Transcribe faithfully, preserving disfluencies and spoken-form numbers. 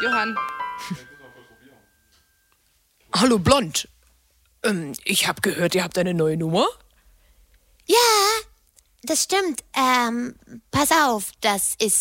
Johann. Hallo Blond. Ähm, ich habe gehört, ihr habt eine neue Nummer? Ja, das stimmt. Ähm, pass auf, das ist